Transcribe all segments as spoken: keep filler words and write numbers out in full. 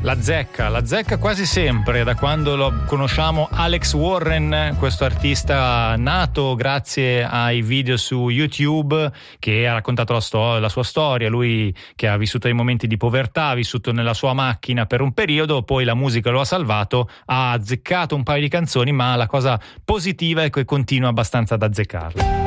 La zecca, la zecca quasi sempre, da quando lo conosciamo Alex Warren, questo artista nato grazie ai video su YouTube, che ha raccontato la, sto- la sua storia, lui che ha vissuto dei momenti di povertà, ha vissuto nella sua macchina per un periodo, poi la musica lo ha salvato, ha azzeccato un paio di canzoni, ma la cosa positiva è che continua abbastanza ad azzeccarle.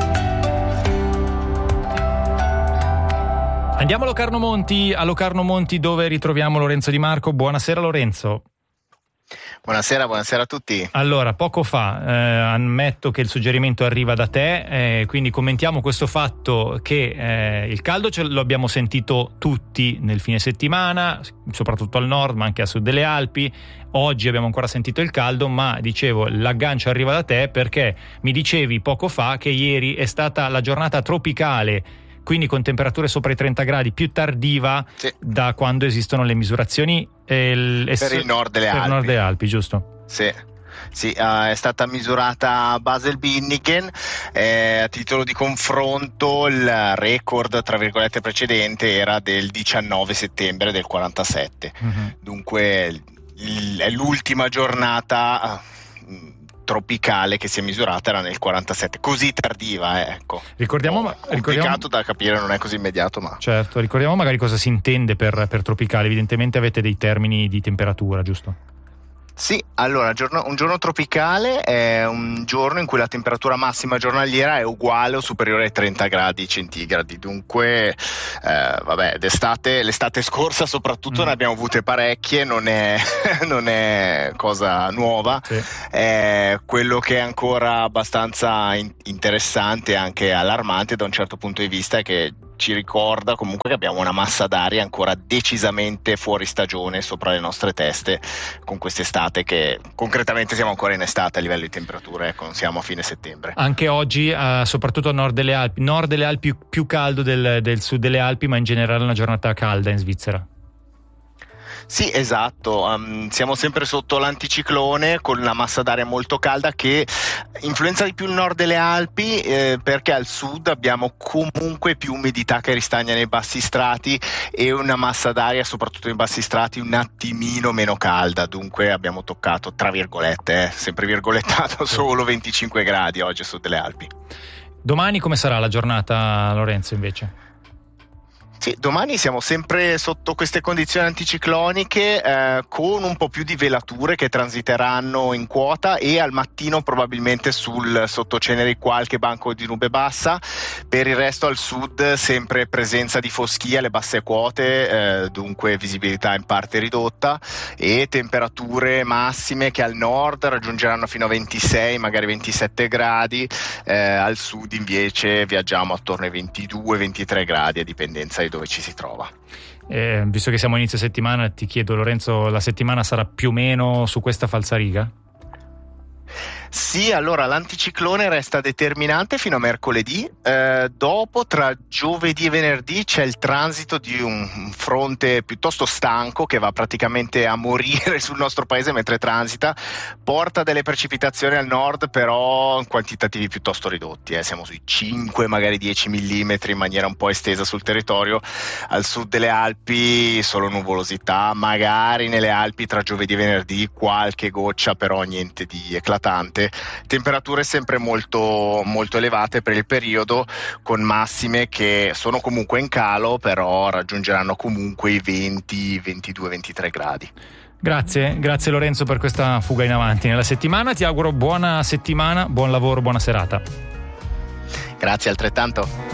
Andiamo a Locarno Monti, a Locarno Monti dove ritroviamo Lorenzo Di Marco. Buonasera Lorenzo. Buonasera, buonasera a tutti. Allora, poco fa eh, ammetto che il suggerimento arriva da te, eh, quindi commentiamo questo fatto che eh, il caldo ce lo abbiamo sentito tutti nel fine settimana, soprattutto al nord ma anche a sud delle Alpi. Oggi abbiamo ancora sentito il caldo, ma dicevo l'aggancio arriva da te perché mi dicevi poco fa che ieri è stata la giornata tropicale, quindi con temperature sopra i trenta gradi, più tardiva sì. da quando esistono le misurazioni eh, il, per il nord delle per Alpi. nord delle Alpi, giusto? Sì. Sì, uh, è stata misurata a Basel-Binnigen, eh, a titolo di confronto il record tra virgolette precedente era del diciannove settembre del quarantasette, mm-hmm. dunque il, è l'ultima giornata uh, tropicale che si è misurata era nel quarantasette, così tardiva, eh, ecco. Ricordiamo, oh, complicato ricordiamo, da capire, non è così immediato, ma certo, ricordiamo magari cosa si intende per, per tropicale. Evidentemente avete dei termini di temperatura, giusto? Sì, allora giorno, un giorno tropicale è un giorno in cui la temperatura massima giornaliera è uguale o superiore ai trenta gradi centigradi, dunque eh, vabbè, d'estate, l'estate scorsa soprattutto mm. ne abbiamo avute parecchie, non è, non è cosa nuova, sì. eh, quello che è ancora abbastanza in- interessante e anche allarmante da un certo punto di vista è che ci ricorda comunque che abbiamo una massa d'aria ancora decisamente fuori stagione sopra le nostre teste con quest'estate, che concretamente siamo ancora in estate a livello di temperature, ecco, non siamo a fine settembre. Anche oggi, uh, soprattutto a nord delle Alpi, nord delle Alpi più caldo del, del sud delle Alpi, ma in generale una giornata calda in Svizzera. Sì, esatto, um, siamo sempre sotto l'anticiclone con una massa d'aria molto calda che influenza di più il nord delle Alpi eh, perché al sud abbiamo comunque più umidità che ristagna nei bassi strati e una massa d'aria soprattutto nei bassi strati un attimino meno calda, dunque abbiamo toccato tra virgolette, eh, sempre virgolettato, solo venticinque gradi oggi a sud delle Alpi. Domani come sarà la giornata, Lorenzo, invece? Sì, domani siamo sempre sotto queste condizioni anticicloniche eh, con un po' più di velature che transiteranno in quota e al mattino probabilmente sul sottoceneri qualche banco di nube bassa. Per il resto al sud sempre presenza di foschia alle basse quote, eh, dunque visibilità in parte ridotta e temperature massime che al nord raggiungeranno fino a ventisei, magari ventisette gradi, eh, al sud invece viaggiamo attorno ai ventidue ventitré gradi a dipendenza di dove ci si trova. Eh, visto che siamo a inizio settimana, ti chiedo, Lorenzo, la settimana sarà più o meno su questa falsariga? Sì, allora l'anticiclone resta determinante fino a mercoledì, eh, dopo tra giovedì e venerdì c'è il transito di un fronte piuttosto stanco che va praticamente a morire sul nostro paese mentre transita, porta delle precipitazioni al nord però in quantitativi piuttosto ridotti, eh. siamo sui cinque magari dieci millimetri in maniera un po' estesa sul territorio, al sud delle Alpi solo nuvolosità, magari nelle Alpi tra giovedì e venerdì qualche goccia però niente di eclatante. Temperature sempre molto, molto elevate per il periodo, con massime che sono comunque in calo, però raggiungeranno comunque i venti, ventidue, ventitré gradi. Grazie, grazie Lorenzo per questa fuga in avanti nella settimana. Ti auguro buona settimana, buon lavoro, buona serata. Grazie altrettanto.